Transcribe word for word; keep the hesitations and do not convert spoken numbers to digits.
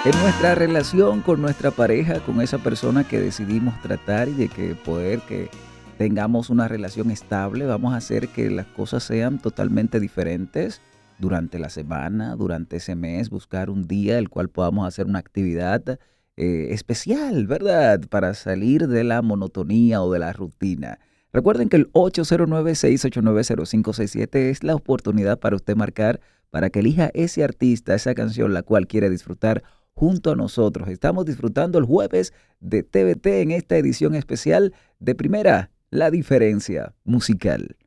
En nuestra relación con nuestra pareja, con esa persona que decidimos tratar y de que poder que tengamos una relación estable, vamos a hacer que las cosas sean totalmente diferentes durante la semana, durante ese mes, buscar un día el cual podamos hacer una actividad eh, especial, ¿verdad? Para salir de la monotonía o de la rutina. Recuerden que el ocho cero nueve, seis ocho nueve, cero cinco seis siete es la oportunidad para usted marcar, para que elija ese artista, esa canción la cual quiere disfrutar junto a nosotros. Estamos disfrutando el jueves de T V T en esta edición especial de Primera, la diferencia musical.